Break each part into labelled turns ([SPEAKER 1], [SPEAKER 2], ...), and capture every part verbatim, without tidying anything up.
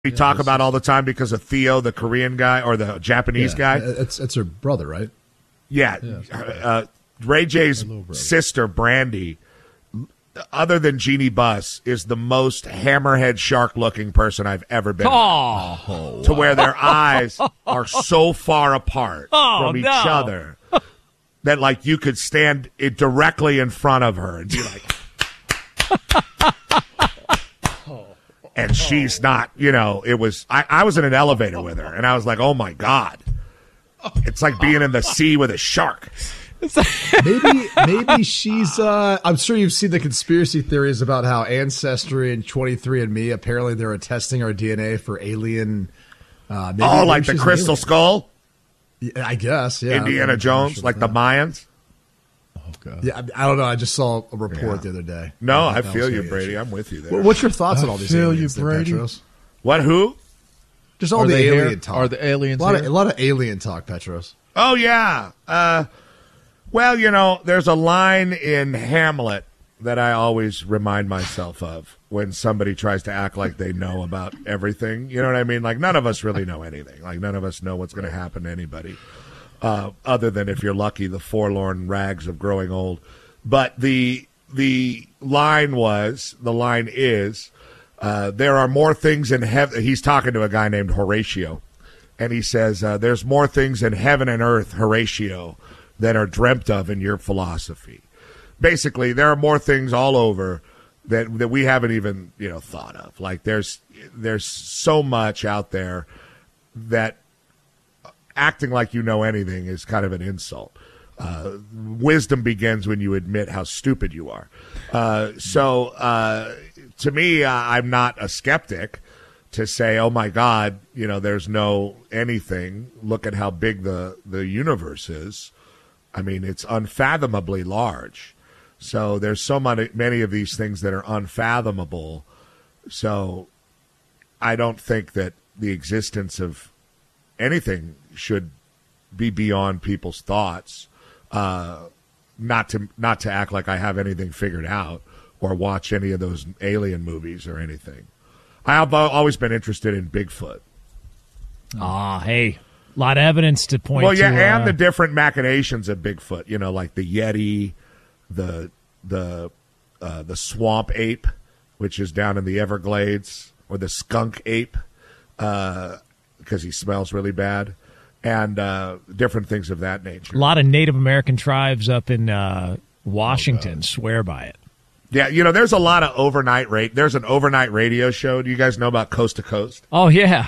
[SPEAKER 1] we
[SPEAKER 2] yeah,
[SPEAKER 1] talk about all the time because of Theo, the Korean guy or the Japanese
[SPEAKER 2] yeah,
[SPEAKER 1] guy.
[SPEAKER 2] It's it's her brother, right?
[SPEAKER 1] Yeah,
[SPEAKER 2] yeah
[SPEAKER 1] uh, Ray J's sister Brandy, other than Jeannie Buss, is the most hammerhead shark-looking person I've ever been.
[SPEAKER 3] Oh,
[SPEAKER 1] to where their eyes are so far apart
[SPEAKER 3] oh,
[SPEAKER 1] from each
[SPEAKER 3] no.
[SPEAKER 1] other that, like, you could stand it directly in front of her and be like, and she's not. You know, it was. I, I was in an elevator with her, and I was like, oh my God, it's like being in the sea with a shark.
[SPEAKER 2] maybe maybe she's uh I'm sure you've seen the conspiracy theories about how Ancestry and twenty-three and me, apparently they're testing our D N A for alien uh maybe,
[SPEAKER 1] oh
[SPEAKER 2] maybe
[SPEAKER 1] like the crystal skull,
[SPEAKER 2] yeah, I guess. Yeah,
[SPEAKER 1] Indiana Jones, sure like the Mayans.
[SPEAKER 2] Oh God. Yeah, I don't know, I just saw a report yeah. the other day.
[SPEAKER 1] No, I, I feel you, Brady. I'm with you there.
[SPEAKER 2] What's your thoughts
[SPEAKER 4] I
[SPEAKER 2] on all these
[SPEAKER 4] feel
[SPEAKER 2] aliens
[SPEAKER 4] you, Brady.
[SPEAKER 2] Petros?
[SPEAKER 1] What, who?
[SPEAKER 2] Just all
[SPEAKER 4] Are
[SPEAKER 2] the alien
[SPEAKER 4] here?
[SPEAKER 2] talk.
[SPEAKER 4] Are the aliens
[SPEAKER 2] a lot,
[SPEAKER 4] here?
[SPEAKER 2] of, a lot of alien talk, Petros.
[SPEAKER 1] Oh yeah. uh Well, you know, there's a line in Hamlet that I always remind myself of when somebody tries to act like they know about everything. You know what I mean? Like, none of us really know anything. Like, none of us know what's going to happen to anybody, uh, other than, if you're lucky, the forlorn rags of growing old. But the the line was, the line is, uh, there are more things in heaven. He's talking to a guy named Horatio, and he says, uh, there's more things in heaven and earth, Horatio, that are dreamt of in your philosophy. Basically, there are more things all over that that we haven't even, you know, thought of. Like, there's there's so much out there that acting like you know anything is kind of an insult. Uh, wisdom begins when you admit how stupid you are. Uh, so, uh, to me, uh, I'm not a skeptic to say, oh my God, you know, there's no anything. Look at how big the, the universe is. I mean, it's unfathomably large. So there's so many, many of these things that are unfathomable. So I don't think that the existence of anything should be beyond people's thoughts. Uh, not to not to act like I have anything figured out or watch any of those alien movies or anything. I've always been interested in Bigfoot.
[SPEAKER 3] Ah, hey. A lot of evidence to point
[SPEAKER 1] well, yeah,
[SPEAKER 3] to.
[SPEAKER 1] and
[SPEAKER 3] uh,
[SPEAKER 1] the different machinations of Bigfoot. You know, like the Yeti, the the uh, the swamp ape, which is down in the Everglades, or the skunk ape, because uh, he smells really bad, and uh, different things of that nature.
[SPEAKER 3] A lot of Native American tribes up in uh, Washington oh, swear by it.
[SPEAKER 1] Yeah, you know, there's a lot of overnight rate. There's an overnight radio show. Do you guys know about Coast to Coast?
[SPEAKER 3] Oh yeah.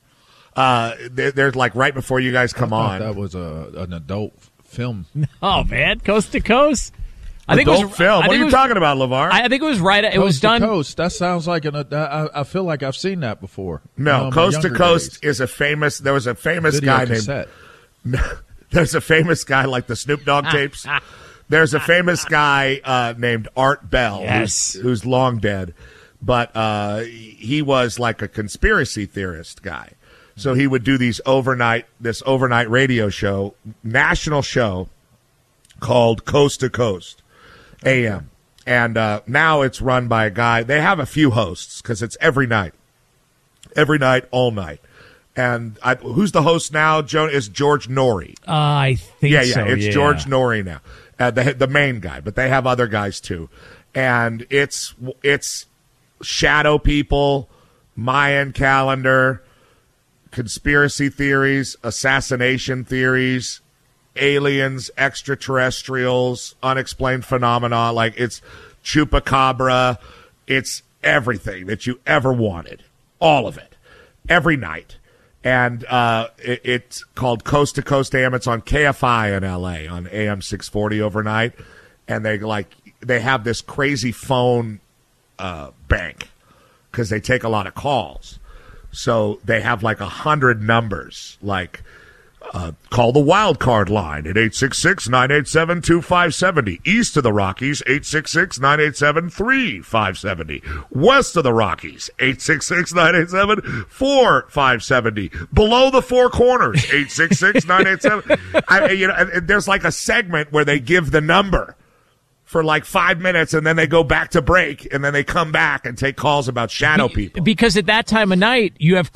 [SPEAKER 1] Uh, there, there's like right before you guys come on.
[SPEAKER 4] That was a an adult film.
[SPEAKER 3] Oh man, Coast to Coast. I
[SPEAKER 1] adult
[SPEAKER 3] think it was
[SPEAKER 1] film.
[SPEAKER 3] I
[SPEAKER 1] what are you
[SPEAKER 3] was,
[SPEAKER 1] talking about, LeVar?
[SPEAKER 3] I think it was right. It
[SPEAKER 4] Coast
[SPEAKER 3] was done.
[SPEAKER 4] To Coast. That sounds like an. I, I feel like I've seen that before.
[SPEAKER 1] No,
[SPEAKER 4] um,
[SPEAKER 1] Coast to Coast
[SPEAKER 4] days.
[SPEAKER 1] is a famous. There was a famous
[SPEAKER 4] Video
[SPEAKER 1] guy
[SPEAKER 4] cassette.
[SPEAKER 1] named. There's a famous guy like the Snoop Dogg tapes. There's a famous guy uh, named Art Bell,
[SPEAKER 3] yes.
[SPEAKER 1] who's, who's long dead, but uh, he was like a conspiracy theorist guy. So he would do these overnight, this overnight radio show, national show called Coast to Coast, A M. And uh, now it's run by a guy. They have a few hosts because it's every night, every night, all night. And I, who's the host now? Joe is George Norrie.
[SPEAKER 3] Uh, I think
[SPEAKER 1] yeah, yeah,
[SPEAKER 3] so.
[SPEAKER 1] it's
[SPEAKER 3] yeah.
[SPEAKER 1] George Norrie now, uh, the the main guy. But they have other guys too, and it's it's shadow people, Mayan calendar, conspiracy theories, assassination theories, aliens, extraterrestrials, unexplained phenomena. Like, it's chupacabra. It's everything that you ever wanted. All of it. Every night. And uh, it, it's called Coast to Coast A M. It's on K F I in L A on A M six forty overnight. And they like they have this crazy phone uh, bank because they take a lot of calls. So they have like a hundred numbers, like uh, call the wild card line at eight six six, nine eight seven, two five seven zero. East of the Rockies, eight six six, nine eight seven, three five seven zero. West of the Rockies, eight six six, nine eight seven, four five seven zero. Below the Four Corners, eight six six, nine eight seven. I, you know, and there's like a segment where they give the number. for like five minutes, and then they go back to break, and then they come back and take calls about shadow people.
[SPEAKER 3] Because at that time of night, you have